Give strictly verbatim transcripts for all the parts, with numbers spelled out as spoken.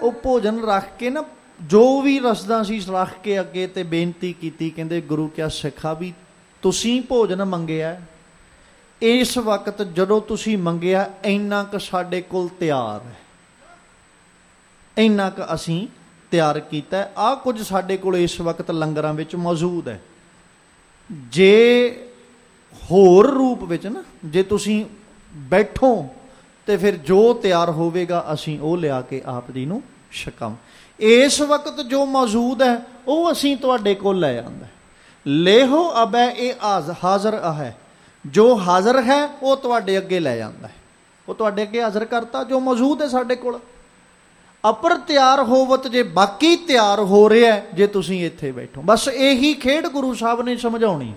ਉਹ ਭੋਜਨ ਰੱਖ ਕੇ ਨਾ, ਜੋ ਵੀ ਰਸਦਾਂ ਸੀ ਰੱਖ ਕੇ ਅੱਗੇ ਤੇ ਬੇਨਤੀ ਕੀਤੀ। ਕਹਿੰਦੇ ਗੁਰੂ ਕਿਆ ਸਿੱਖਾ ਵੀ ਤੁਸੀਂ ਭੋਜਨ ਮੰਗਿਆ, ਇਸ ਵਕਤ ਜਦੋਂ ਤੁਸੀਂ ਮੰਗਿਆ ਇੰਨਾ ਕੁ ਸਾਡੇ ਕੋਲ ਤਿਆਰ ਹੈ, ਇੰਨਾ ਕੁ ਅਸੀਂ ਤਿਆਰ ਕੀਤਾ, ਆਹ ਕੁਝ ਸਾਡੇ ਕੋਲ ਇਸ ਵਕਤ ਲੰਗਰਾਂ ਵਿੱਚ ਮੌਜੂਦ ਹੈ। ਜੇ ਹੋਰ ਰੂਪ ਵਿੱਚ ਨਾ, ਜੇ ਤੁਸੀਂ ਬੈਠੋ ਤੇ ਫਿਰ ਜੋ ਤਿਆਰ ਹੋਵੇਗਾ ਅਸੀਂ ਉਹ ਲਿਆ ਕੇ ਆਪ ਜੀ ਨੂੰ ਛਕਾਵਾਂ। ਇਸ ਵਕਤ ਜੋ ਮੌਜੂਦ ਹੈ ਉਹ ਅਸੀਂ ਤੁਹਾਡੇ ਕੋਲ ਲੈ ਆਂਦਾ। ਲੇਹੋ ਅਬੈ ਇਹ ਹਾਜ਼ਰ ਹੈ, ਜੋ ਹਾਜ਼ਰ ਹੈ ਉਹ ਤੁਹਾਡੇ ਅੱਗੇ ਲੈ ਜਾਂਦਾ ਹੈ, ਉਹ ਤੁਹਾਡੇ ਅੱਗੇ ਹਾਜ਼ਰ ਕਰਤਾ ਜੋ ਮੌਜੂਦ ਹੈ ਸਾਡੇ ਕੋਲ। ਅਪਰ ਤਿਆਰ ਹੋਵਤ, ਜੇ ਬਾਕੀ ਤਿਆਰ ਹੋ ਰਿਹਾ ਜੇ ਤੁਸੀਂ ਇੱਥੇ ਬੈਠੋ। ਬਸ ਇਹੀ ਖੇਡ ਗੁਰੂ ਸਾਹਿਬ ਨੇ ਸਮਝਾਉਣੀ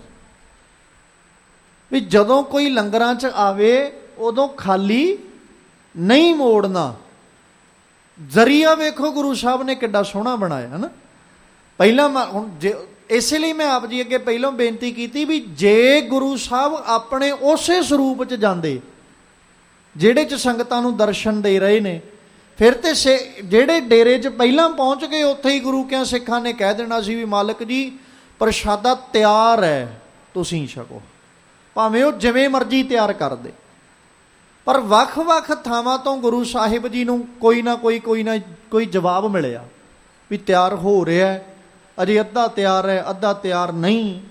ਵੀ ਜਦੋਂ ਕੋਈ ਲੰਗਰਾਂ 'ਚ ਆਵੇ ਉਦੋਂ ਖਾਲੀ ਨਹੀਂ ਮੋੜਨਾ। ਜ਼ਰੀਆ ਵੇਖੋ ਗੁਰੂ ਸਾਹਿਬ ਨੇ ਕਿੱਡਾ ਸੋਹਣਾ ਬਣਾਇਆ ਹੈ ਨਾ। ਪਹਿਲਾਂ ਮੈਂ ਹੁਣ ਜੇ ਇਸੇ ਲਈ ਮੈਂ ਆਪ ਜੀ ਅੱਗੇ ਪਹਿਲਾਂ ਬੇਨਤੀ ਕੀਤੀ ਵੀ ਜੇ ਗੁਰੂ ਸਾਹਿਬ ਆਪਣੇ ਉਸੇ ਸਰੂਪ 'ਚ ਜਾਂਦੇ ਜਿਹੜੇ 'ਚ ਸੰਗਤਾਂ ਨੂੰ ਦਰਸ਼ਨ ਦੇ ਰਹੇ ਨੇ, ਫਿਰ ਤੇ ਸੇ ਜਿਹੜੇ ਡੇਰੇ 'ਚ ਪਹਿਲਾਂ ਪਹੁੰਚ ਗਏ ਉੱਥੇ ਹੀ ਗੁਰੂ ਕਿਆਂ ਸਿੱਖਾਂ ਨੇ ਕਹਿ ਦੇਣਾ ਸੀ ਵੀ ਮਾਲਕ ਜੀ ਪ੍ਰਸ਼ਾਦਾ ਤਿਆਰ ਹੈ, ਤੁਸੀਂ ਛਕੋ, ਭਾਵੇਂ ਉਹ ਜਿਵੇਂ ਮਰਜ਼ੀ ਤਿਆਰ ਕਰ ਦੇ। ਪਰ ਵੱਖ-ਵੱਖ ਥਾਵਾਂ ਤੋਂ ਗੁਰੂ ਸਾਹਿਬ ਜੀ ਨੂੰ ਕੋਈ ਨਾ ਕੋਈ ਕੋਈ ਨਾ ਕੋਈ ਜਵਾਬ ਮਿਲਿਆ ਵੀ ਤਿਆਰ ਹੋ ਰਿਹਾ, ਅਜੇ ਅੱਧਾ ਤਿਆਰ ਹੈ, ਅੱਧਾ ਤਿਆਰ ਨਹੀਂ।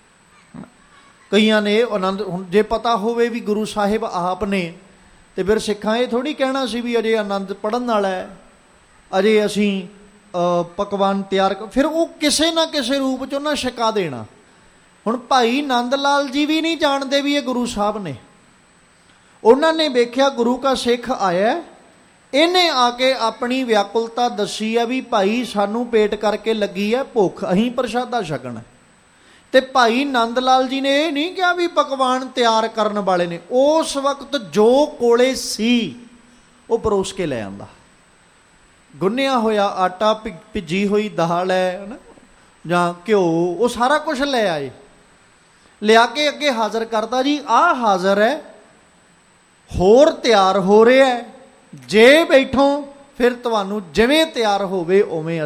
ਕਈਆਂ ਨੇ ਆਨੰਦ, ਹੁਣ ਜੇ ਪਤਾ ਹੋਵੇ ਵੀ ਗੁਰੂ ਸਾਹਿਬ ਆਪ ਨੇ ਤੇ ਫਿਰ ਸਿੱਖਾਂ ਇਹ ਥੋੜ੍ਹੀ ਕਹਿਣਾ ਸੀ ਵੀ ਅਜੇ ਆਨੰਦ ਪੜ੍ਹਨ ਵਾਲਾ ਹੈ, ਅਜੇ ਅਸੀਂ ਪਕਵਾਨ ਤਿਆਰ, ਫਿਰ ਉਹ ਕਿਸੇ ਨਾ ਕਿਸੇ ਰੂਪ 'ਚ ਉਹਨਾਂ ਛਕਾ ਦੇਣਾ। ਹੁਣ ਭਾਈ ਨੰਦ ਲਾਲ ਜੀ ਵੀ ਨਹੀਂ ਜਾਣਦੇ ਵੀ ਇਹ ਗੁਰੂ ਸਾਹਿਬ ਨੇ। ਉਹਨਾਂ ਨੇ ਵੇਖਿਆ ਗੁਰੂ ਕਾ ਸਿੱਖ ਆਇਆ, ਇਹਨੇ ਆ ਕੇ ਆਪਣੀ ਵਿਆਕੁਲਤਾ ਦੱਸੀ ਹੈ ਵੀ ਭਾਈ ਸਾਨੂੰ ਪੇਟ ਕਰਕੇ ਲੱਗੀ ਹੈ ਭੁੱਖ, ਅਸੀਂ ਪ੍ਰਸ਼ਾਦਾ ਛਕਣਾ। ਤੇ ਭਾਈ ਨੰਦ ਲਾਲ ਜੀ ਨੇ ਇਹ ਨਹੀਂ ਕਿਹਾ ਵੀ ਪਕਵਾਨ ਤਿਆਰ ਕਰਨ ਵਾਲੇ ਨੇ, ਉਸ ਵਕਤ ਜੋ ਕੋਲੇ ਸੀ ਉਹ ਪਰੋਸ ਕੇ ਲੈ ਆਂਦਾ। ਗੁੰਨਿਆ ਹੋਇਆ ਆਟਾ, ਭਿੱਜੀ ਹੋਈ ਦਾਲ ਹੈ ਨਾ, ਜਾਂ ਘਿਓ, ਉਹ ਸਾਰਾ ਕੁਛ ਲੈ ਆਏ, ਲਿਆ ਕੇ ਅੱਗੇ ਹਾਜ਼ਰ ਕਰਤਾ। ਜੀ ਆਹ ਹਾਜ਼ਰ ਹੈ, ਹੋਰ ਤਿਆਰ ਹੋ ਰਿਹਾ, ਜੇ ਬੈਠੋ ਫਿਰ ਤੁਹਾਨੂੰ ਜਿਵੇਂ ਤਿਆਰ ਹੋਵੇ ਉਵੇਂ